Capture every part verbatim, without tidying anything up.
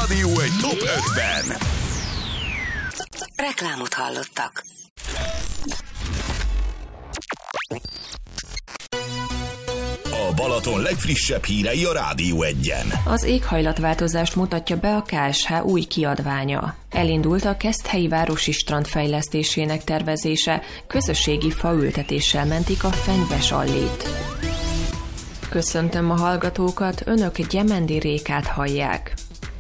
Rádió egy top ötven. Reklámot hallottak. A Balaton legfrissebb hírei a Rádió egyen. Az éghajlatváltozást mutatja be a ká es há új kiadványa. Elindult a Keszthelyi városi strand fejlesztésének tervezése, közösségi faültetéssel mentik a Fenyves allét. Köszöntöm a hallgatókat, önök Gyemendi Rékát hallják.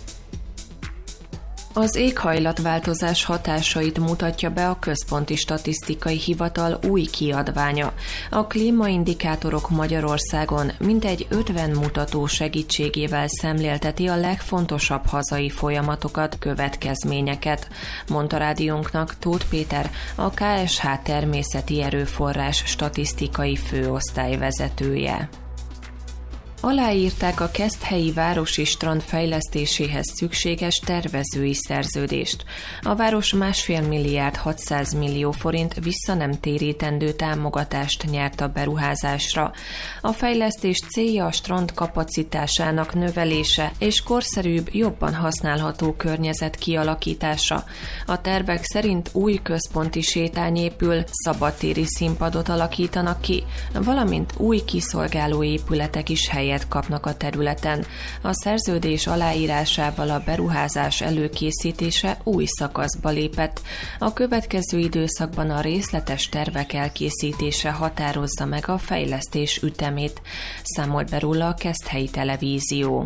Az éghajlatváltozás hatásait mutatja be a Központi Statisztikai Hivatal új kiadványa. A klímaindikátorok Magyarországon mintegy ötven mutató segítségével szemlélteti a legfontosabb hazai folyamatokat, következményeket, mondta rádiónknak Tóth Péter, a ká es há természeti erőforrás statisztikai főosztály vezetője. Aláírták a Keszthelyi városi strand fejlesztéséhez szükséges tervezői szerződést. A város másfél milliárd hatszáz millió forint visszanemtérítendő támogatást nyert a beruházásra. A fejlesztés célja a strand kapacitásának növelése és korszerűbb, jobban használható környezet kialakítása. A tervek szerint új központi sétány épül, szabadtéri színpadot alakítanak ki, valamint új kiszolgáló épületek is helyet kapnak a területen. A szerződés aláírásával a beruházás előkészítése új szakaszba lépett. A következő időszakban a részletes tervek elkészítése határozza meg a fejlesztés ütemét, számolt be róla a Keszthelyi Televízió.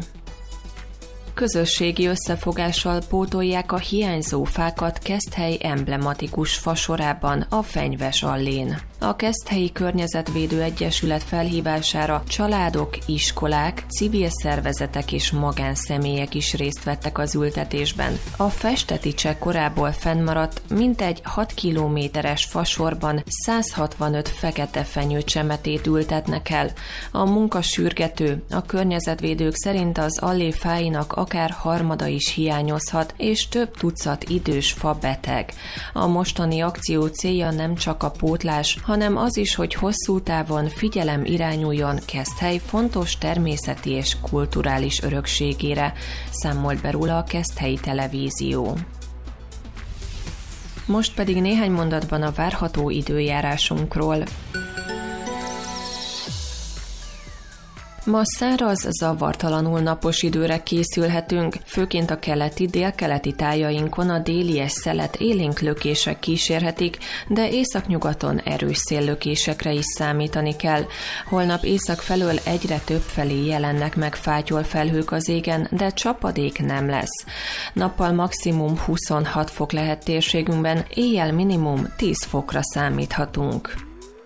Közösségi összefogással pótolják a hiányzó fákat Keszthely emblematikus fasorában, a Fenyves allén. A Keszthelyi Környezetvédő Egyesület felhívására családok, iskolák, civil szervezetek és magánszemélyek is részt vettek az ültetésben. A Festetice korából fennmaradt mintegy hat kilométeres fasorban száz hatvanöt fekete fenyőcsemetét ültetnek el. A munka sürgető, a környezetvédők szerint az allé fáinak akár harmada is hiányozhat, és több tucat idős fa beteg. A mostani akció célja nem csak a pótlás, hanem az is, hogy hosszú távon figyelem irányuljon Keszthely fontos természeti és kulturális örökségére, számolt be róla a Keszthelyi Televízió. Most pedig néhány mondatban a várható időjárásunkról. Ma száraz, zavartalanul napos időre készülhetünk, főként a keleti, délkeleti tájainkon a délies szelet élénk lökések kísérhetik, de északnyugaton erős széllökésekre is számítani kell. Holnap észak felől egyre több felé jelennek meg fátyolfelhők az égen, de csapadék nem lesz. Nappal maximum huszonhat fok lehet térségünkben, éjjel minimum tíz fokra számíthatunk.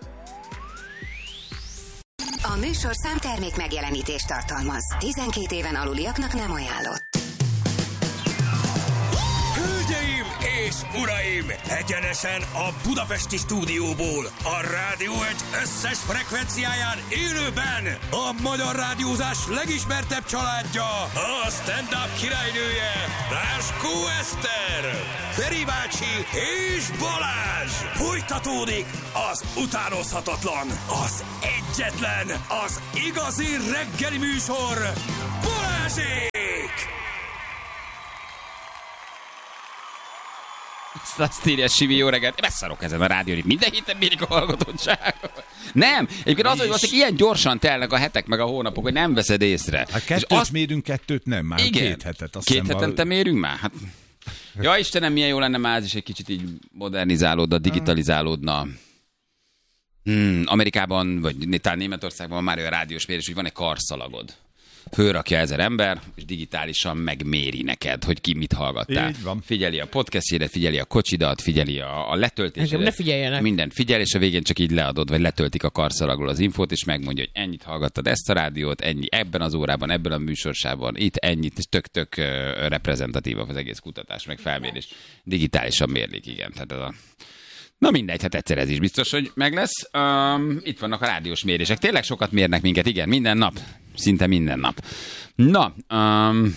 A műsorszám termék megjelenítést tartalmaz. tizenkét éven aluliaknak nem ajánlott. Hölgyeim és uraim! Egyenesen a budapesti stúdióból, a Rádió egy összes frekvenciáján élőben a magyar rádiózás legismertebb családja, a stand-up királynője, Ráskó Eszter, Feri bácsi és Balázs! Folytatódik az utánozhatatlan, az egyetlen, az igazi reggeli műsor, Balázsék! Azt írja Sivi, jó reggelt. Én beszarok ezen a rádión, itt minden héten mérik a hallgatottságot. Nem, egyébként az, hogy valószínűleg ilyen gyorsan telnek a hetek meg a hónapok, hogy nem veszed észre. Hát kettőt azt... mérünk, kettőt nem, már igen, két hetet. Azt két hetente a... mérünk már? Hát... Ja Istenem, milyen jó lenne már ez is egy kicsit így modernizálódna, digitalizálódna. Hmm, Amerikában, vagy talán Németországban már olyan rádiós mérés, hogy van egy karszalagod. Fölrakja ezer ember, és digitálisan megméri neked, hogy ki mit hallgattál. Így van. Figyeli a podcastjédet, figyeli a kocsidat, figyeli a, a letöltésedet. Ne figyeljenek. Mindent figyel, és a végén csak így leadod, vagy letöltik a karszalagról az infót, és megmondja, hogy ennyit hallgattad ezt a rádiót, ennyi ebben az órában, ebben a műsorsában, itt ennyit, és tök-tök uh, reprezentatív az egész kutatás, meg felmérés. Digitálisan mérlik, igen. Tehát ez a... Na mindegy, hát egyszer ez is biztos, hogy meg lesz. Um, itt vannak a rádiós mérések. Tényleg sokat mérnek minket, igen, minden nap. Szinte minden nap. Na, um...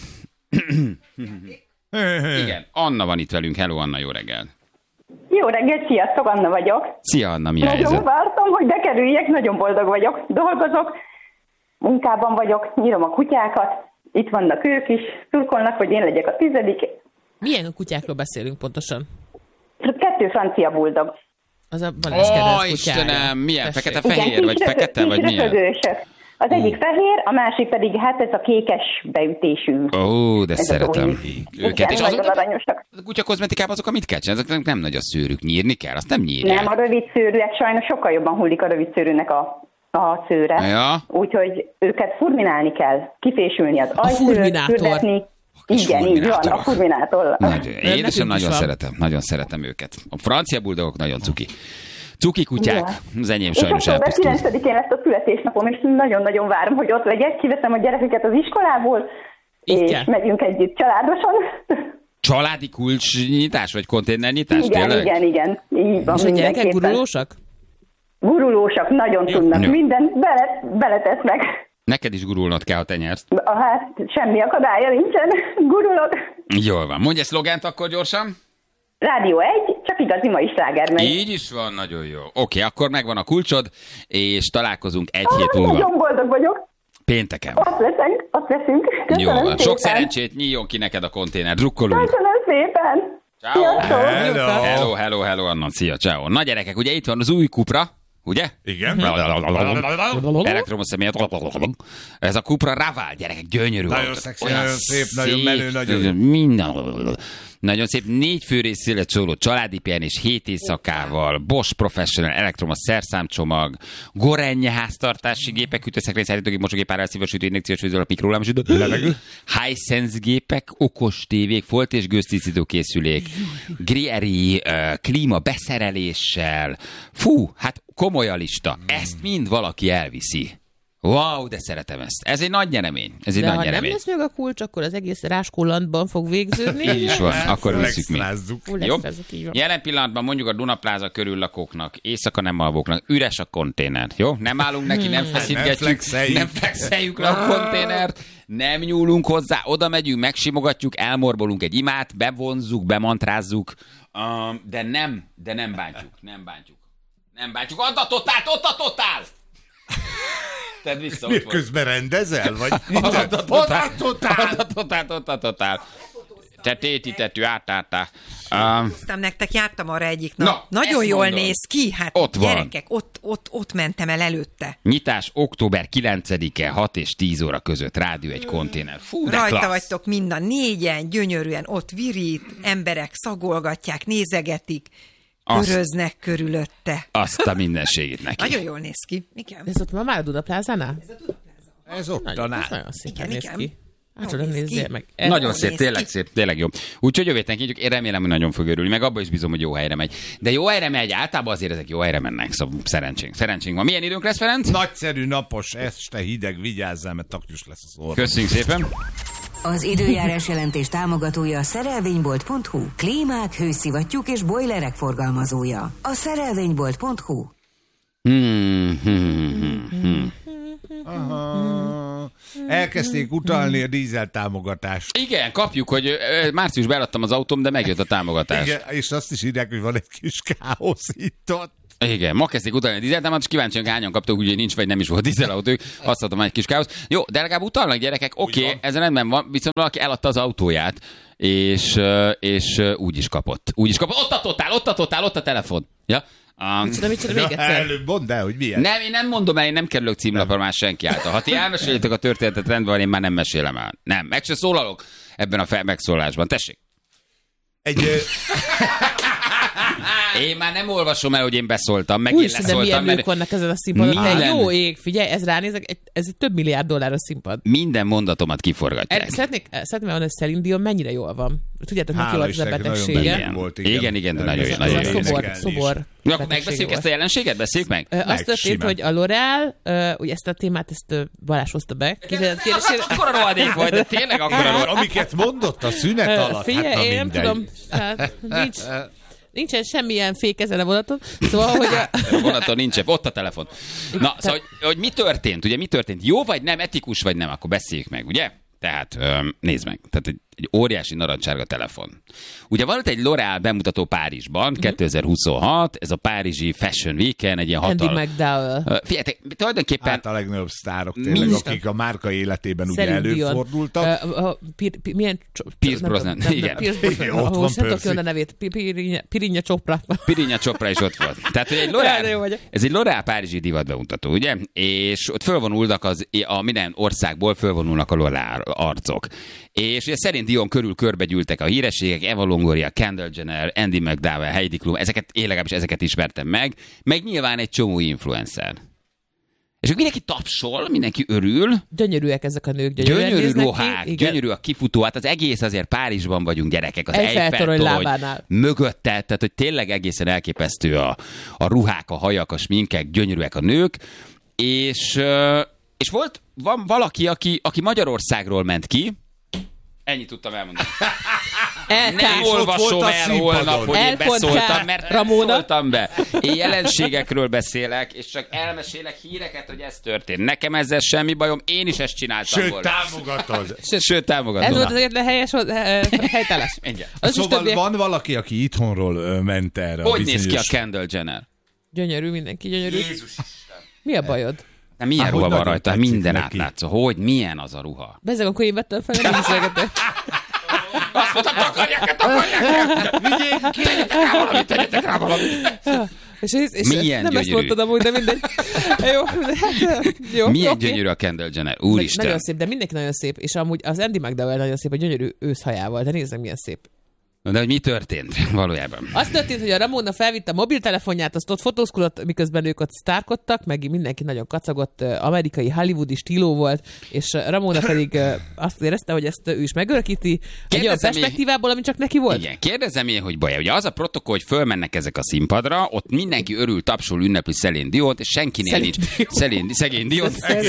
igen, Anna van itt velünk. Hello, Anna, jó reggel. Jó reggelt, sziasztok, Anna vagyok. Szia, Anna, mi a helyzet? Nagyon vártam, hogy bekerüljek, nagyon boldog vagyok. Dolgozok, munkában vagyok, nyírom a kutyákat, itt vannak ők is, szurkolnak, hogy én legyek a tizedik. Milyen kutyákról beszélünk pontosan? Kettő francia buldog. Az a Balázs kedvenc Ó, kutyája. Istenem, milyen? Tessék. Fekete-fehér, Igen, vagy kis fekete, röpö- vagy kis milyen? röpögősök. Az egyik fehér, a másik pedig, hát ez a kékes beütésű. Ó, de Ez a szeretem új. őket. Igen, És nagyon azok, aranyosak. a kutya kozmetikában azok, amit kell csinálni, azok nem nagy a szőrük, nyírni kell, azt nem nyírják. Nem, a rövid szőrűek sajnos sokkal jobban hullik a rövid szőrűnek a, a szőre. Ja. Úgyhogy őket furminálni kell, kifésülni az ajszőrt, furminátor. fürdetni. kis Igen, így van, a furminátorok. furminátor. Nagyon, édesem, nekünk is nagyon van. szeretem, nagyon szeretem őket. A francia buldogok nagyon cuki. Cuki kutyák, Ja. az enyém És sajnos október elpusztult. kilencedikén lesz a születésnapom, és nagyon-nagyon várom, hogy ott legyek. Kiveszem a gyerekeket az iskolából, Így és kell. megyünk együtt családosan. Családi kulcsnyitás, vagy konténernyitás, Igen, tényleg? igen, igen. Így van, És a gyerekek mindenképpen. gurulósak? Gurulósak, nagyon tudnak. Jó. Mindent bele, beletesznek. Neked is gurulnod kell, ha te nyersz. Hát semmi akadálya nincsen. Gurulok. Jól van. Mondj egy szlogent akkor gyorsan. Rádió egy, csak igazi mai sláger megy. Így is van, nagyon jó. Oké, akkor megvan a kulcsod, és találkozunk egy Ah, hét múlva. nagyon boldog vagyok. Pénteken. Ott leszünk, ott leszünk. Jó Köszönöm van. szépen. Sok szerencsét, nyíljon ki neked a konténer. Drukkolunk. Köszönöm szépen. Ciao. Sziasztok. Hello. Hello, hello, hello, Anna. Szia, ciao. Na gyerekek, ugye itt van az új Cupra, ugye? Igen. Elektromos személyet. Ez a Cupra Raval, gyerekek, gyönyörű. Nagyon autó. szexi, Olyan nagyon szép, nagyon menő, nagyon- Minden. Nagyon szép, négy főrészélet szóló családi pihenés, hét éjszakával, Bosch Professional elektromos szerszámcsomag, Gorenje háztartási gépek, ütőszekrény, szállítógép, mosógép, árelszívósütő, injekciós vízolap, mikrolámosütő, Levegő. Hisense gépek, okos tévék, folt és gőztisztító készülék, Grieri uh, klíma beszereléssel. Fú, hát komoly a lista. Ezt mind valaki elviszi. Wow, de szeretem ezt. Ez egy nagy nyeremény. Ez egy De nagy ha nem nyeremény. lesz meg a kulcs, akkor az egész ráskulantban fog végződni. Így is van, akkor visszük mi. Flexrázzuk. Fú, Jó? lesz ezek, így van. Jelen pillanatban mondjuk a Dunapláza körül lakóknak, éjszaka nem alvóknak, üres a konténer, jó? Nem állunk neki, nem feszítgetjük, Nem flexeljük. nem flexeljük le a konténert, nem nyúlunk hozzá, oda megyünk, megsimogatjuk, elmorbolunk egy imát, bevonzzuk, bemantrázzuk, um, de nem, de nem bántjuk, nem bántjuk. Nem bántjuk, add a totált, ott a totál! Tedd vissza, Mi ott volt. közben rendezel? Vagy Ott a totál, totál. ott a totál, ott a totál. Te téti, tetű, átártá. Um, Aztán nektek jártam arra egyik nap. Na, Nagyon ezt jól mondom. néz ki, hát Ott van. gyerekek, ott, ott, ott mentem el előtte. Nyitás október kilencedike hat és tíz óra között, rádió egy konténer. Fú, de Rajta klassz. vagytok mind a négyen, gyönyörűen ott virít, emberek szagolgatják, nézegetik, Azt- köröznek körülötte. Azt a mindenségét neki. Nagyon jól néz ki. Igen. Ez ott ma már a Dunaplázánál? Ez ott Nagyon, tanál. ez nagyon szépen Igen, néz igen. ki. Hát Jól nem néz nézzél ki. meg. Ez Nagyon jól szép, néz tényleg ki. szép, tényleg jó. Úgyhogy jövő héten kígyunk, én remélem, hogy nagyon fog örülni, meg abban is bízom, hogy jó helyre megy. De jó helyre megy, általában azért ezek jó helyre mennek, szóval szerencsénk. Szerencsénk van. Milyen időnk lesz, Ferenc? Nagyszerű, napos, este hideg, vigyázzál, mert taknyos lesz a szor. Köszönjük szépen. Az időjárás jelentés támogatója a szerelvénybolt pont hu. Klímák, hőszivattyúk és bojlerek forgalmazója. A szerelvénybolt pont hu. Hmm, hmm, hmm, hmm. Aha. Elkezdték utalni a dízel támogatást. Igen, kapjuk, hogy ö, márciusban eladtam az autóm, de megjött a támogatás. Igen, és azt is írják, hogy van egy kis káosz itt ott. Igen, ma kezdték utalni a dízeltámat, és kíváncsian hányan kaptok, ugye nincs vagy nem is volt dízelautójuk, azt adtam egy kis káosz. Jó, de legalább utalnak gyerekek, oké, okay, ezen rendben van, viszont valaki eladta az autóját, és, ö, és ö, úgy is kapott. Úgy is kapott. Ott a totál, ott a totál, ott a telefon. Ja? Um, Micsoda, micsoda, még Ja, egyszer. előbb mondd el, hogy milyen. nem, én nem mondom el, én nem kerülök címlapra már senki által. Ha ti elmesélitek a történetet, rendben van, én már nem mesélem el. Nem, meg se szólalok ebben a fel- megszólásban. Tessék. Egy, ö, Én már nem olvasom el, hogy én beszóltam, meg én Úristen, de milyen leszóltam, nők mert vannak ezen a színpadon. Te Minden. jó ég, figyelj, ez ránézek, egy- ez egy több milliárd dolláros színpad. minden mondatomat kiforgatják. Er, szeretnék, szeretném mondani, hogy Celine Dion mennyire jól van. Tudjátok, neki Hála volt ez a Istennek, nagyon betegsége. benne volt, Igen, igen, igen, de nagyon jó, nagyon Ez a jó. szobor, énekelni is. szobor. Jó, akkor betegsége megbeszéljük volt. ezt a jelenséget? Beszéljük meg? Ö, Meg, Azt történt, simán. hogy a L'Oreal, ö, ugye ezt a témát, ezt ö, Balázs hozta be. Kérdésére, Akkor a rohadék vagy, de tényleg akkor a rohadék. amiket mondott a szünet alatt, Figyelj, hát na én nem mindegy. tudom, hát, nincs, nincsen semmilyen fék ezen a vonaton. Szóval, hogy a, A vonaton nincs, ott a telefon. Na, szóval, hogy, hogy mi történt, ugye mi történt? Jó vagy nem, etikus vagy nem, akkor beszéljük meg, ugye? Tehát, öm, nézd meg. Tehát, hogy Egy óriási narancsárga telefon. Ugye volt egy L'Oréal bemutató Párizsban, uh-huh. kétezer-huszonhat, ez a párizsi Fashion Week-en, egy ilyen hatal... Andy McDowell. Uh, figyeljetek, tulajdonképpen... Hát a legnagyobb sztárok tényleg, Mind... akik a márka életében ugye Celine Dion. előfordultak. Uh, uh, pir, pir, milyen... Pierce Brosnan, igen. Pierce Brosnan, Igen, ott van most nem tudok Percy. jönni a nevét. Pirinha Chopra. Pirinha Chopra is ott volt. Tehát, hogy egy L'Oréal, ez egy L'Oréal párizsi divat bemutató, ugye? És ott fölvonulnak az, a minden országból fölvonulnak a L'Oréal arcok. És ugye szerint Dion körül körbegyűltek a hírességek, Eva Longoria, Kendall Jenner, Andy McDowell, Heidi Klum, ezeket, én legalábbis ezeket ismertem meg, meg nyilván egy csomó influencer. És mindenki tapsol, mindenki örül. Gyönyörűek ezek a nők, gyönyörű ruhák, gyönyörű a kifutó, hát az egész azért Párizsban vagyunk gyerekek, az Eiffel-torony lábánál. mögötte, tehát hogy tényleg egészen elképesztő a, a ruhák, a hajak, a sminkek, gyönyörűek a nők, és, és volt van valaki, aki, aki Magyarországról ment ki, ennyit tudtam elmondani. Nem olvasom el holnap, hogy én beszóltam, mert nem szóltam be. Én jelenségekről beszélek, és csak elmesélek híreket, hogy ez történt. Nekem ezzel semmi bajom, én is ezt csináltam Sőt, volna. támogatod. Sőt, Sőt támogatod. Ez volt az egyetlen helyes helytállás. Szóval többiek... van valaki, aki itthonról ö, ment erre. Hogy a bizonyos... néz ki a Kendall Jenner? Gyönyörű, mindenki gyönyörű. Jézus Isten. Mi a bajod? De milyen ruha van rajta? Minden átlátszó. Hogy? Milyen az a ruha? Bezzeg, akkor én vettem fel, nem beszélgetek. Azt mondtam, takarják, takarják! Vigyék ki! Tegyetek rá valamit, tegyetek rá valamit! És, és, és milyen nem gyönyörű. Ezt mondtad amúgy, de mindegy. Jó, hát, jó, milyen okay. gyönyörű a Kendall Jenner, úristen. Nagyon szép, de mindenki nagyon szép, és amúgy az Andy McDowell nagyon szép, a gyönyörű őszhajával, de nézzem, milyen szép. De hogy mi történt valójában? Az történt, hogy a Ramona felvitte a mobiltelefonját, azt ott fotózkodott, miközben ők ott sztárkodtak, meg mindenki nagyon kacagott, amerikai hollywoodi stíló volt, és Ramona pedig azt érezte, hogy ezt ő is megörökíti egy olyan perspektívából, ami csak neki volt. Igen, kérdezem én, hogy baj. Ugye az a protokoll, hogy fölmennek ezek a színpadra, ott mindenki örül, tapsol, ünnepli Celine Diont, és senkinél nincs. Celine, szegény Diont.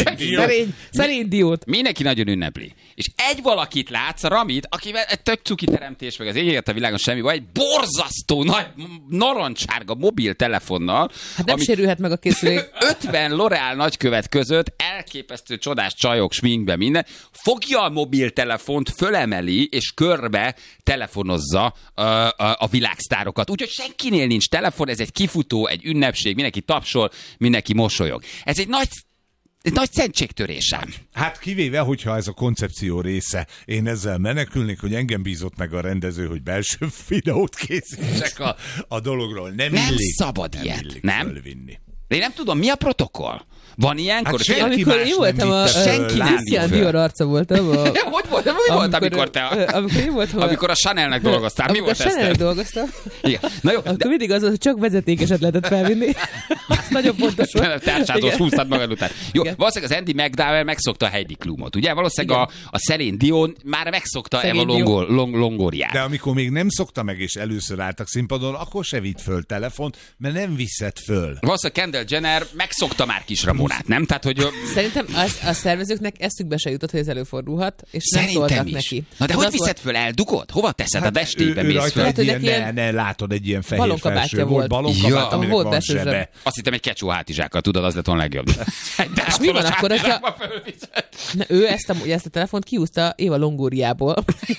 Celine Diont. Mindenki nagyon ünnepli. És egy valakit látsz, a Ramit, akivel egy tök cuki teremtés, meg az ég a világon semmi baj, egy borzasztó nagy narancsárga mobiltelefonnal. Hát nem ami sérülhet meg a készülék. ötven L'Oréal nagykövet között elképesztő csodás csajok, sminkbe, minden. Fogja a mobiltelefont, fölemeli, és körbe telefonozza a, a, a világsztárokat. Úgyhogy senkinél nincs telefon, ez egy kifutó, egy ünnepség, mindenki tapsol, mindenki mosolyog. Ez egy nagy Ez nagy szentségtörésem. Hát kivéve, hogyha ez a koncepció része, én ezzel menekülnék, hogy engem bízott meg a rendező, hogy belső videót készítsek a, a dologról. Nem, nem illik, szabad nem ilyet, illik nem? Fölvinni. De én nem tudom, mi a protokoll? Van ilyenkor? Hát senki amikor más én voltam nem a senki nem Christian Dior arca voltam. A, hogy volt? Mi volt, amikor te a, amikor, én voltam a, amikor a Chanelnek dolgoztál? Mi volt ez? Amikor a Chanelnek dolgoztam. Igen. Na jó, akkor de... mindig az, hogy csak vezetékeset lehetett felvinni. Ez nagyon fontos volt. Tárcsázós húztad magad után. Jó, igen. Valószínűleg az Andy McDowell megszokta a Heidi Klumot, ugye? Valószínűleg a, a Celine Dion már megszokta Eva Longo, long, Longoriát. De amikor még nem szokta meg, és először álltak színpadon, akkor se vitt föl telefont, mert nem viszed föl. Valószínűleg Kendall Jenner megszokta már kis Ramonát, nem? Tehát, hogy szerintem az, a szervezőknek eszükbe se jutott, hogy ez előfordulhat, és szerintem nem szóltak is. neki. Na de az hogy viszed volt... föl, eldugod? Hova teszed? Hát a destébe ő, ő mész föl? Egy ilyen, ilyen... ne, ne, látod, egy ilyen fehér balonkabátja felső volt. Balonkabát, Ja. aminek volt van sebe. Azt hittem egy kecsó hátizsákkal, tudod, az lett volna legjobb. De és mi van akkor, hogyha... Na, ő ezt a, ezt a telefont kiúzta Éva Longóriából.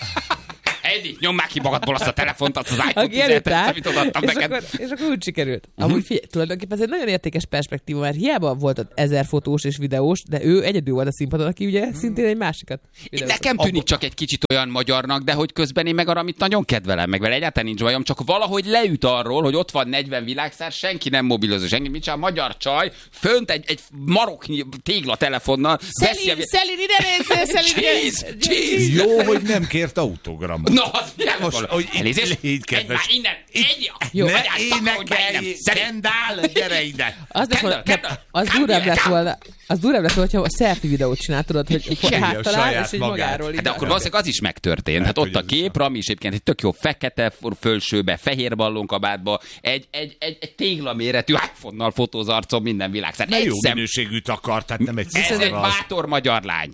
Edi, nyom már ki magadból azt a telefont, azt az iPhone tizenhetet, amit odaadtam és neked. Akkor, és akkor úgy sikerült. Uh-huh. Amúgy figyelj, tulajdonképpen ez egy nagyon értékes perspektíva, mert hiába volt ott ezer fotós és videós, de ő egyedül volt a színpadon, aki ugye szintén egy másikat. Nekem tűnik csak egy kicsit olyan magyarnak, de hogy közben én meg arra, amit nagyon kedvelem, meg vele egyáltalán nincs bajom, csak valahogy leüt arról, hogy ott van negyven világszár, senki nem mobilozó, senki, mit csinál, magyar csaj, fönt egy, egy maroknyi tégla telefonnal. Szelin, Szelin, ide nézz, Szelin, cheese. Jó, hogy nem kért autogramot. Na, az most, hogy elnézést, így egy már innen, egy, jó, ne énekelj, Kendall, gyere ide. Az, Kendall, Kendall, az durvább lett volna, az durvább lett volna, hogyha a selfie videót csináltad, tudod, hogy háttalál, és egy magáról. Hát de akkor valószínűleg az is megtörtént. Hát ott a kép, Rami is egyébként egy tök jó fekete fölsőbe, fehér ballonkabátba, egy, egy, egy, egy téglaméretű iPhone-nal fotóz arcom minden világszár. Jó minőségű takar, tehát nem egy Ez egy bátor magyar lány.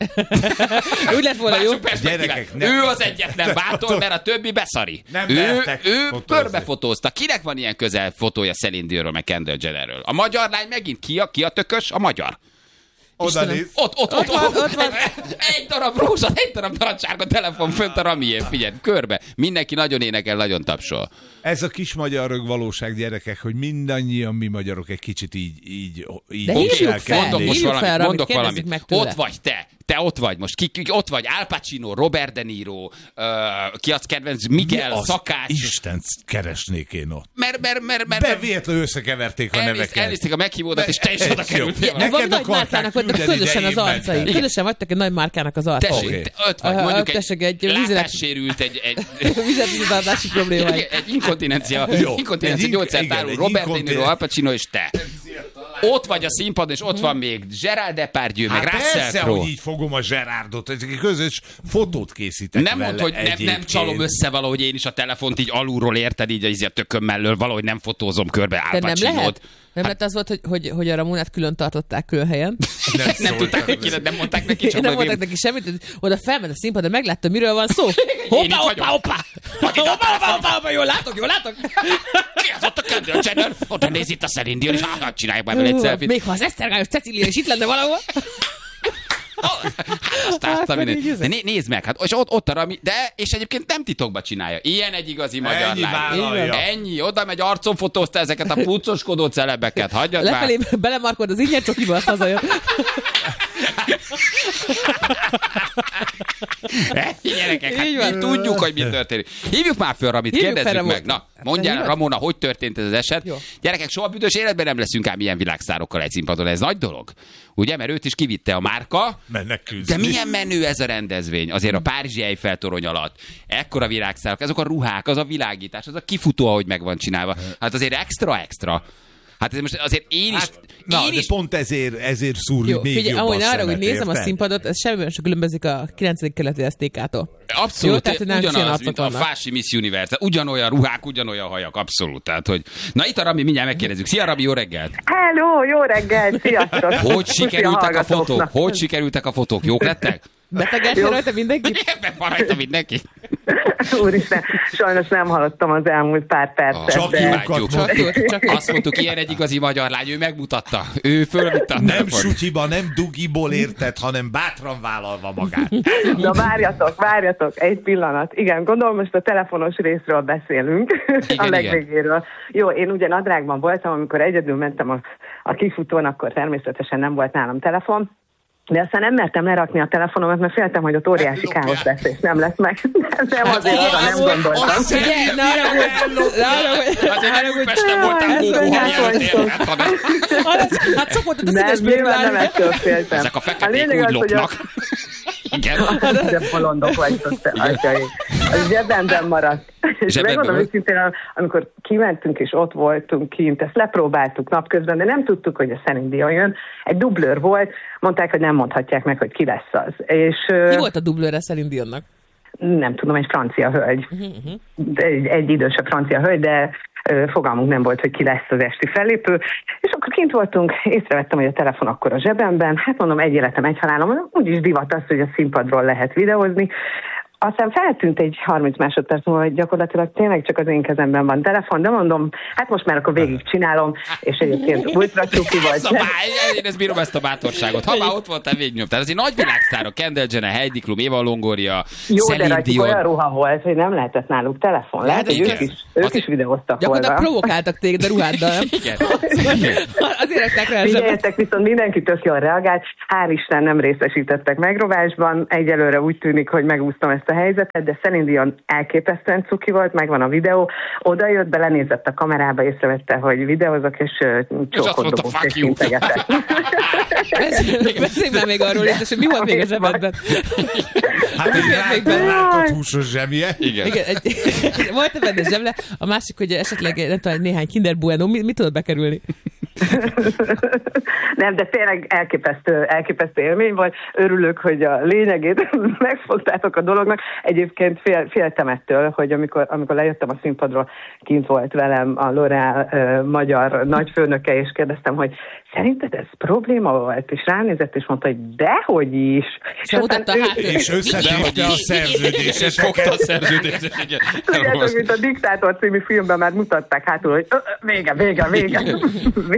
Úgy lett volna jó. Ő az egyetlen bátor, mert a többi beszari. Nem ő ő körbefotózta. Kinek van ilyen közel fotója Celine Dionról, meg Kendall Jennerről? A magyar lány megint ki a, ki a tökös? A magyar. Oda néz. Ott, ott, ott, ott, ott, ott. Egy darab rózsa, egy darab narancsárga telefon fönt a Ramién, figyelj, körbe. Mindenki nagyon énekel, nagyon tapsol. Ez a kis magyar valóság, gyerekek, hogy mindannyian mi magyarok egy kicsit így, így, így De hívjuk fel, mondok most hívjuk valamit, fel, mondok Ramit, valamit. meg tőle. Ott vagy te, te ott vagy most, ki, ki ott vagy, Al Pacino, Robert De Niro, uh, ki az kedvenc, Miguel, az Szakács. Isten keresnék én ott. Mert, mert, mert, mert, De véletlenül összekeverték a elnézték, neveket. elnézték a meghívódat, és te is oda kerültél. De van Neked nagy akarták márkának voltak küldeni, közösen de az én arcai. mentem. Közösen vagytok egy nagy márkának az arcai. Tessék, Oké. te ott vagy, Ah, mondjuk tessék, egy, egy vízileg- látássérült, egy, egy, Vizetvizetartási problémái. egy inkontinencia, Jó. inkontinencia Egy gyógyszert igen, árul egy Robert De Niro, inkontin- Al Pacino és te. Ott vagy a színpadon, és ott van még Gerard Depardieu, meg Hát Russell persze, Crowe. hogy így fogom a Gerardot, egy közös fotót készítek Nem vele mondd, hogy nem, nem egyébként. csalom össze valahogy én is a telefont így alulról, érted, így a, a tököm mellől, valahogy nem fotózom körbe Al De nem Pacinót. lehet? Nem lehet az volt, hogy, hogy, hogy a Ramonát külön tartották külön helyen. Nem, Nem szóltak tudták neki, hozzá. nem mondták neki, csak Nem majd mondtak neki semmit, hogy oda felment a színpadra, meglátta, miről van szó. Én Hoppá, itt hoppá, vagyok. hoppá! Adj ide a Hoppá, hoppá, hoppá, hoppá, jól látok, jól látok! Ki az ott a Kendall Jenner? Oda néz itt a Celine Dion, és hát csináljuk már vele egy selfie-t. Még ha az Esztergályos Cecília is itt lenne valahol. Aztán, aztán Akkor minden. így De né- nézd meg, hát és ott, ott a Rami, de és egyébként nem titokba csinálja. Ilyen egy igazi magyar Ennyi lány. vállalja. Ennyi, oda megy, arcon fotózta ezeket a puccoskodó celebeket, hagyjad már. Lefelé belemarkod az ingyen csokiba, azt hazajön. Ennyi gyerekek, hát Így van. mi tudjuk, hogy mi történik. Hívjuk már föl Ramit, Hívjuk kérdezzük fel meg. Ramot. Na, mondjál, hívod? Ramona, hogy történt ez az eset? Jó. Gyerekek, soha büdös életben nem leszünk ám ilyen világszárokkal egy színpadon, ez nagy dolog. Ugye, mert őt is kivitte a márka. Mennek küzdni. De milyen menő ez a rendezvény, azért a Párizsi Eiffel torony alatt. Ekkora világszárok, azok a ruhák, az a világítás, az a kifutó, ahogy meg van csinálva. Hát azért extra-extra. Hát ez most azért én is... Hát, na, én de is pont ezért, ezért szúr Jó, még figyelj, jobban ahogy a arra, hogy szemet, nézem a érted? színpadot, ez semmiben sem különbözik a kilencedik keleti es té ká-tól. abszolút, Jó, tehát, hogy nem ugyanaz, csinálhatnak mint a annak. Fási Miss Universe. Ugyanolyan ruhák, ugyanolyan hajak, abszolút. Tehát, hogy... Na itt a Rami, mindjárt megkérdezzük. Szia Rami, jó reggelt! Hello, jó reggel, sziasztok! Hogy Puszi sikerültek a fotók? hallgatóknak. Hogy sikerültek a fotók? Jók lettek? Betegedtél rajta mindenki? Ebben van rajta mindenki. Úristen, sajnos nem hallottam az elmúlt pár percet, Csak de... imádjuk. Csak jó, csak jó. Azt mondtuk, ilyen egy igazi magyar lány, ő megmutatta. Ő fölvitte a Nem telefont. sutyiba, nem dugiból érted, hanem bátran vállalva magát. Na várjatok, várjatok, egy pillanat. Igen, gondolom most a telefonos részről beszélünk, Igen, a legvégéről. Jó, én ugye nadrágban voltam, amikor egyedül mentem a, a kifutón, akkor természetesen nem volt nálam telefon. De aztán nem mertem lerakni a telefonomat, mert féltem, hogy ott óriási káosz lesz, és nem lesz meg. Nem, azért arra nem gondoltam. Figyelj, ne haragudj! Ne haragudj! Azért nem Újpesten voltál Ez kókó, olyan mielőtt fontos. érhet, hanem Hát csak mondtad a Nem, színes nyilván nem bőrlár. ettől féltem. ezek a A feketék lényeg úgy az, hogy a- lopnak. Igen. De bolondok vagytok, te atyaik. A zsebemben maradt. És Zsebedben megmondom volt? őszintén, amikor kimentünk és ott voltunk kint, ezt lepróbáltuk napközben, de nem tudtuk, hogy a Celine Dion jön. Egy dublőr volt, mondták, hogy nem mondhatják meg, hogy ki lesz az. És Ki volt a dublőre Celine Dionnak? nem tudom, egy francia hölgy. De egy, egy idősebb francia hölgy, de ö, fogalmunk nem volt, hogy ki lesz az esti fellépő. És akkor kint voltunk, észrevettem, hogy a telefon akkor a zsebemben. Hát mondom, egy életem, egy halálom. Úgyis divat az, hogy a színpadról lehet videózni. Aztán feltűnt egy harminc másodperc múlva, hogy gyakorlatilag tényleg csak az én kezemben van telefon, de mondom, hát most már akkor végig csinálom, és egyébként ultra cuki Ez a vagy. bá- én ezt bírom, ezt a bátorságot. Ha már ott voltál, végignyomtál. Ez egy nagy világsztárok, Kendall Jenner, Heidi Klum, Eva Longoria, Jó, de Celine rajtuk Dion. olyan ruha volt, hogy nem lehetett náluk telefon. Lehet, hogy igen. ők is, ők Azért- is videóztak Gyakorlatilag volna. provokáltak téged a ruháddal, nem? Igen. Azért rakták rá a zsebet. Figyeljetek, viszont mindenki tök jól reagált. Hál' Isten nem részesítettek megrovásban. Egyelőre úgy tűnik, hogy megúsztam ezt a helyzetet, de Celine Dion elképesztően cuki volt, megvan a videó. Oda jött, belenézett a kamerába, észrevette, hogy videózok, és ö, azt csókot mondta, dobott, fuck és you. integetett. Beszélj beszélj már még arról, és hogy mi volt még a zsebedben. Hát egy még rá- benne. rátott húsos zsemje. Igen. Igen, egy, volt-e benne zseble? A másik, hogy esetleg nem tudom, néhány Kinder Bueno, mi, mi tudod bekerülni? Nem, de tényleg elképesztő, elképesztő élmény volt. Örülök, hogy a lényegét megfogtátok a dolognak. Egyébként fél, féltem ettől, hogy amikor, amikor lejöttem a színpadról, kint volt velem a L'Oréal uh, magyar nagyfőnöke, és kérdeztem, hogy szerinted ez probléma volt? És ránézett, és mondta, hogy dehogy is. És mutatta a hátőt. És összetépte a És szerződéseket. fogta a szerződést. Igen. Tudjátok, mint a Diktátor című filmben már mutatták hátul, hogy ö, ö, vége, vége, vége. De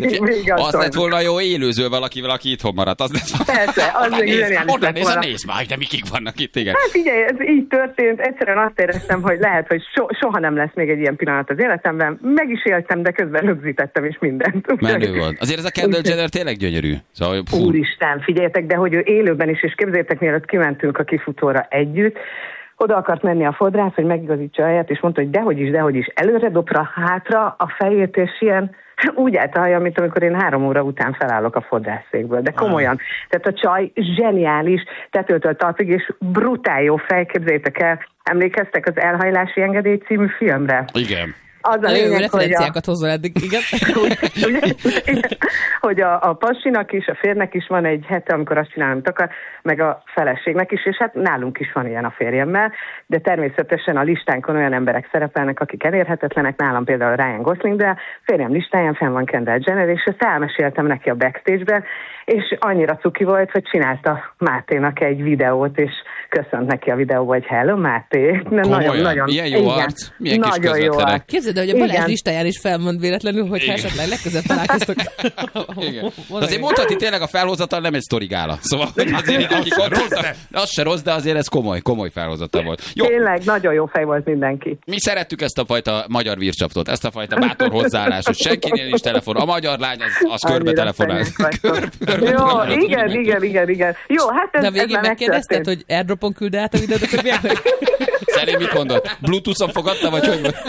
Még, még az lett volna jó élőző valakivel, aki itthon maradt. Az lett volna. Persze, az még zseniális Onnan lett néz, volna. nézd már, de mikik vannak itt, igen. Hát figyelj, ez így történt, egyszerűen azt éreztem, hogy lehet, hogy so, soha nem lesz még egy ilyen pillanat az életemben. Meg is éltem, de közben rögzítettem is mindent. Menő volt. Azért ez a Kendall Jenner tényleg gyönyörű. Szóval, Úristen, figyeljetek, de hogy ő élőben is, és képzeljétek, mielőtt kimentünk a kifutóra együtt, oda akart menni a fodrász, hogy megigazítsa a helyet, és mondta, hogy dehogy is, dehogy is, előre dobra, hátra a fejét, és ilyen úgy állt a haja, mint amikor én három óra után felállok a fodrászszékből. De komolyan. Tehát a csaj zseniális, tetőtől talpig, és brutál jó fej, képzeljétek el, emlékeztek az Elhajlási engedély című filmre? igen. Az a Nagyon jó lényeg, hogy a, referenciákat hozzá eddig, igen. ugye, hogy a, a pasinak is, a férnek is van egy hete, amikor azt csinál, amit akar, meg a feleségnek is, és hát nálunk is van ilyen a férjemmel, de természetesen a listánkon olyan emberek szerepelnek, akik elérhetetlenek, nálam például Ryan Gosling, de a férjem listáján fenn van Kendall Jenner, és ezt elmeséltem neki a backstage-ben, és annyira cuki volt, hogy csinálta Máténak egy videót, és köszönt neki a videóba, hogy hello Máté. Nagyon, nagyon, milyen jó igen, arc, milyen kis nagyon jó arc. Képzeld, hogy a Balázs listáján is felmond véletlenül, hogy esetleg legközelebb találkoztok. Igen. Azért mondhatni tényleg a felhozatal nem egy sztorigála. Szóval azért, akik ott voltak, az se rossz, de azért ez komoly, komoly felhozatal volt. Jó. Tényleg, nagyon jó fej volt mindenki. Mi szerettük ezt a fajta magyar vircsaptot, ezt a fajta bátor hozzáállás, hogy senkinél nincs telefon. A magyar lány az, az körbe telefonál. Jó, igen, igen, igen, igen. Jó, hát ez, de végén megkérdezted, hogy airdropon küld át a videót a többieknek? Szerint mit mondott? Bluetooth-on fogadta, vagy hogy volt?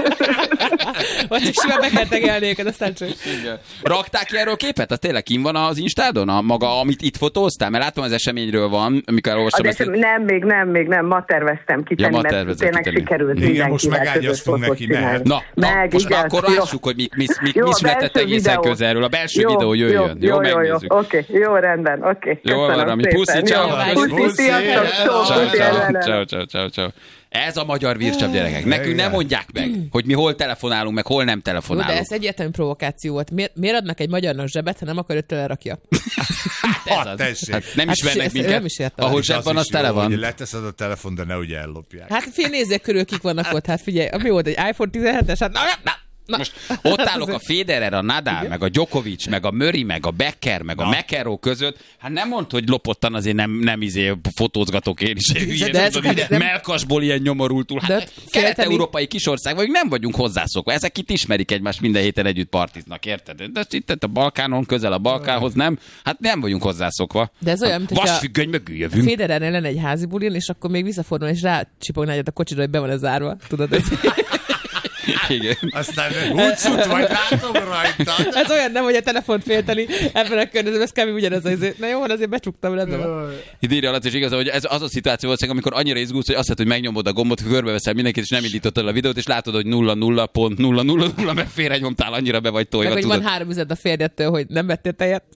Vagy csak simán be kell tegelni őket, aztán csak. Igen. Rakták ki erről képet? Az tényleg kim van az Instádon? A maga, amit itt fotóztál? Mert látom, az eseményről van, amikor olvastam ezt. Nem, még nem, még nem. Ma terveztem kitenni, ja, ma mert tényleg kitenni. sikerült igen, most megágyaztunk neki, mehet. Na, na meg, most igen, akkor lássuk, hogy mi, mi, mi, jó, mi született egészen videó. közelről. A belső jó, videó jöjjön. Jó, jó, jó, megnézzük. jó, oké, okay, jó, rendben, oké. Okay. Jó van, ami puszi, ciao. Puszi, sziasztok, ciao, ciao, ciao, ciao. Ez a magyar vircsap, gyerekek. Nekünk nem mondják meg, hogy mi hol telefonálunk, meg hol nem telefonálunk. Jó, de ez egyértelmű provokáció volt. Miért, miért adnak egy magyarnak zsebet, ha nem akar, hogy tőle rakja? Hát ez az. Hát nem hát ismernek minket. Nem is értem. Ahol zseb van, az tele van. Hogy leteszed a telefon, de ne ugye ellopják. Hát fél nézzék körül, kik vannak ott. Hát figyelj, mi volt egy iPhone tizenhetes? Hát na, na, na. Most ott állok a Federer, a Nadal, igen? meg a Djokovic, meg a Murray, meg a Becker, meg na. a McEnroe között. Hát nem mondd, hogy lopottan azért nem, nem izé fotózgatok én is. Hülye, de ez nem, nem... Melkasból ilyen nyomorultul. Hát kelet-európai kisország vagyunk, nem vagyunk hozzászokva. Ezek itt ismerik egymást, minden héten együtt partiznak, érted? De itt a Balkánon, közel a Balkánhoz nem. Hát nem vagyunk hozzászokva. De ez olyan, mint hogy vasfüggöny mögül jövünk. Federernél lenne egy házi bulin, és akkor még visszafordul, és rácsipogná a kocsira, hogy be van ez zárva. Tudod, ez... Igen. Aztán húcsút vagy látom rajta. Ez olyan nem, hogy a telefont félteni ebben a környezetben, ez kb. Ugyanez az, na jó, van, azért becsuktam, rendben van. Itt írja alatt, és igaz, hogy ez az a szituáció volt, amikor annyira izgulsz, hogy azt hiszed, hogy megnyomod a gombot, körbeveszel mindenkit, és nem indítottad a videót, és látod, hogy nulla nulla pont nulla nulla nulla, mert félrenyomtál, annyira be vagy tojva. Meg, hogy van három üzlet a férjettől, hogy nem vettél tejet.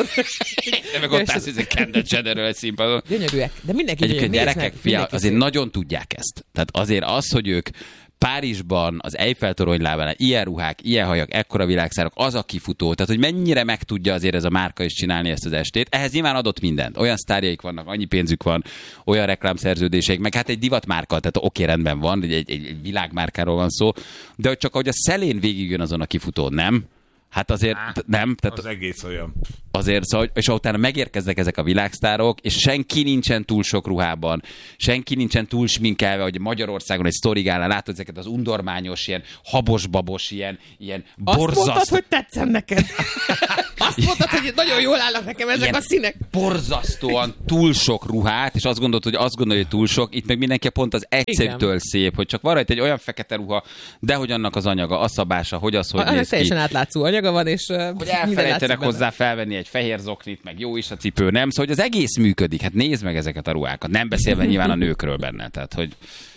Meg ott állsz, hogy Kendall Jennerről egy színpadon. Gyönyörűek, de mindenki egyébként gyerekek, fia, azért nagyon tudják ezt. Tehát azért az, hogy ők Párizsban, az Eiffel toronylábán, ilyen ruhák, ilyen hajak, ekkora világszárok, az a kifutó. Tehát, hogy mennyire meg tudja azért ez a márka is csinálni ezt az estét. Ehhez nyilván adott mindent. Olyan sztárjaik vannak, annyi pénzük van, olyan reklámszerződéseik, meg hát egy divatmárka, tehát oké, rendben van, egy, egy, egy világmárkáról van szó, de hogy csak ahogy a szelén végigjön azon a kifutón, nem? Hát azért Á, nem. Tehát az egész olyan. Azért, szóval, és utána megérkeznek ezek a világsztárok, és senki nincsen túl sok ruhában, senki nincsen túl sminkelve, hogy Magyarországon egy sztorigálán látod ezeket az undormányos, ilyen habos-babos, ilyen, ilyen borzasztó... Azt mondtad, hogy tetszem neked. Azt mondtad, hogy nagyon jól állnak nekem ezek ilyen a színek. Borzasztóan túl sok ruhát, és azt gondolod, hogy azt gondolja, hogy túl sok, itt meg mindenki pont az egyszerűtől szép, hogy csak van rajta egy olyan fekete ruha, de hogy annak az anyaga, a szabása, hogy az, hogy a, néz ki. Teljesen átlátszó anyaga van, és hogy elfelejtenek hozzá felvenni egy fehér zoknit, meg jó is a cipő, nem? Szóval, hogy az egész működik. Hát nézd meg ezeket a ruhákat. Nem beszélve nyilván a nőkről benne. Tehát, hogy...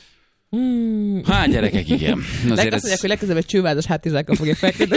Hmm. Hát, gyerekek, igen. Azért azt mondják, ez... hogy legközelebb egy csővázas hátizsákkal fogja feküdni.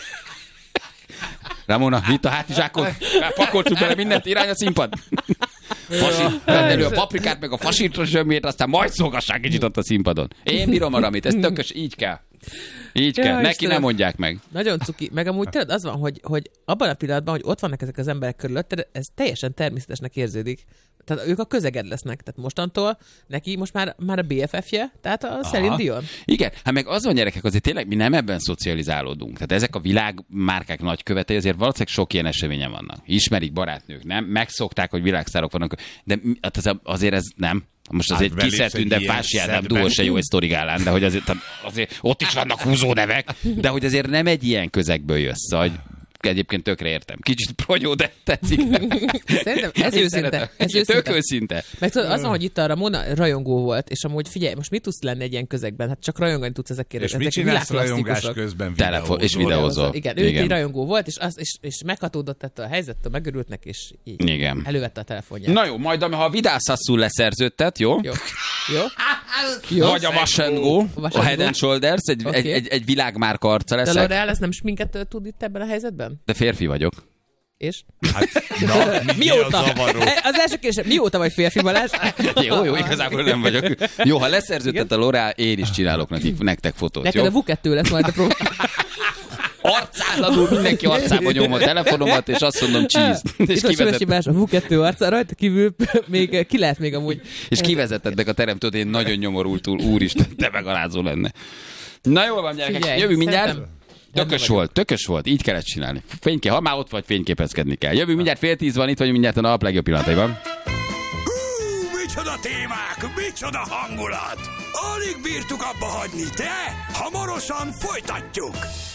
Ramona, itt a hátizsákot? Pakoltuk bele mindent, irány a színpad. Fasi, vedd elő a paprikát, meg a fasítos zsömét, aztán majd szolgassák kicsit ott a színpadon. Én bírom a Ramit, ez tökös, így kell. Így kell, ja, neki Istenem. Nem mondják meg. Nagyon cuki. Meg amúgy tényleg az van, hogy, hogy abban a pillanatban, hogy ott vannak ezek az emberek körülötted, ez teljesen természetesnek érződik. Tehát ők a közeged lesznek. Tehát mostantól neki most már, már a bé ef ef-je, tehát a Celine Dion. Igen, hát meg az van, gyerekek, azért tényleg mi nem ebben szocializálódunk. Tehát ezek a világmárkák nagykövetei, azért valószínűleg sok ilyen eseményen vannak. Ismerik barátnők, nem? Megszokták, hogy világsztárok vannak, de azért ez nem. Most azért hát Kiszertűn, de Fási Ádám duó se jó egy sztorigálán, de hogy azért, azért ott is vannak húzó nevek, de hogy azért nem egy ilyen közegből jössz, hogy egyébként tökre értem. Kicsit pronyó, de tetszik. Szerintem ez őszinte. Ez őszinte. Tök őszinte. Meg tudod, az van, hogy itt a Ramona rajongó volt, és amúgy figyelj, most mit tudsz lenni egy ilyen közegben? Hát csak rajongani tudsz ezekért. És ezek mit csinálsz rajongás közben? Telefon, és videózol. Igen, ő egy rajongó volt, és, az, és, és meghatódott ettől a helyzettől, megörült neki, és így igen. Elővette a telefonját. Na jó, majd ha a Vidászaszul leszerződtet, jó? Jó. Jó. Jó. Vagy a Wash and Go, a Head and Shoulders, egy, okay. egy, egy, egy világmárka arca leszek. De L'Oreal, ez nem sminket tud itt ebben a helyzetben? De férfi vagyok. És? Hát, na, mi mióta? Az első kérdés, mióta vagy férfi, Balázs? Jó, jó, igazából nem vagyok. Jó, ha leszerződtet a L'Oreal, én is csinálok nekik, nektek fotót, neked jó? a vé kettő lesz majd a prób. Arcázadul mindenki arcába nyom a telefonomat, és azt mondom cheese. És kivezetett... a vé kettő arca, rajta kívül még ki lehet még amúgy. És kivezetettek a teremtőt, én nagyon nyomorultul, úristen, te megalázó lenne. Na jól van, gyerekek, figyelj, jövünk mindjárt. Szerintem... Tökös volt, tökös volt, így kellett csinálni. Fényké, ha már ott vagy, fényképezkedni kell. Jövünk mindjárt fél tíz van, itt vagyunk mindjárt a nap legjobb pillanataiban. Hú, micsoda témák, micsoda hangulat! Alig bírtuk abba hagyni, de hamarosan folytatjuk!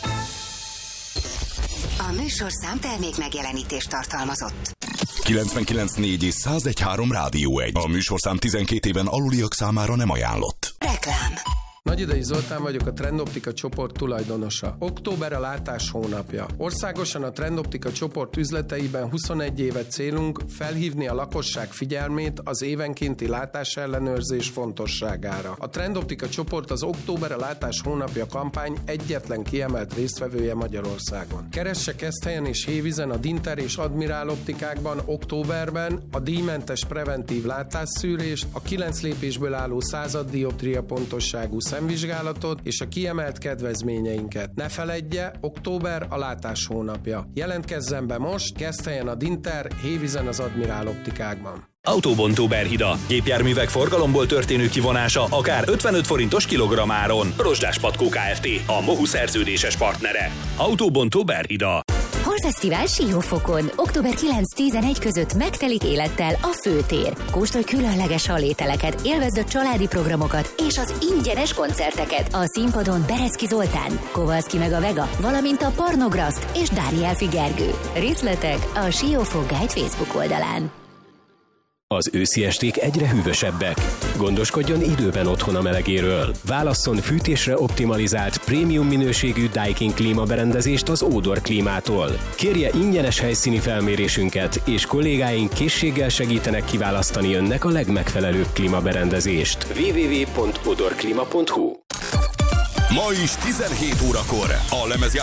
A műsorszám termék megjelenítést tartalmazott. kilencvenkilenc négy és száz egy három Rádió egy. A műsorszám tizenkét éven aluliak számára nem ajánlott. Reklám. Nagyidei Zoltán vagyok, a Trendoptika csoport tulajdonosa. Október a látás hónapja. Országosan a Trendoptika csoport üzleteiben huszonegy éve célunk felhívni a lakosság figyelmét az évenkénti látásellenőrzés fontosságára. A Trendoptika csoport az Október a látás hónapja kampány egyetlen kiemelt résztvevője Magyarországon. Keresse Keszthelyen és Hévízen a Dinter és Admirál optikákban októberben a díjmentes preventív látásszűrést, a kilenc lépésből álló század dioptria pontosságú szemvizsgálatot és a kiemelt kedvezményeinket. Ne feledje, október a látás hónapja. Jelentkezzen be most, Keszthelyen a Dinter, Hévízen az Admirál optikákban. Autóbontó Berhida. Gépjárművek forgalomból történő kivonása akár ötvenöt forintos kilogrammáron. Rozsdás Patkó Kft. A Mohu szerződéses partnere. Autóbontó Berhida. Holfesztivál Siófokon. október kilenc-tizenegy között megtelik élettel a főtér. Kóstolj különleges halételeket, élvezd a családi programokat és az ingyenes koncerteket. A színpadon Berecki Zoltán, Kovalszki meg a Vega, valamint a Parnograszt és Dániel Gergő. Részletek a Siófok Guide Facebook oldalán. Az őszi esték egyre hűvösebbek. Gondoskodjon időben otthon a melegéről. Válasszon fűtésre optimalizált, prémium minőségű Daikin klímaberendezést az Odor Klímától. Kérje ingyenes helyszíni felmérésünket, és kollégáink készséggel segítenek kiválasztani önnek a legmegfelelőbb klímaberendezést. double-u double-u double-u pont odor klima pont hu. Ma is tizenhét órakor a lemezjátszó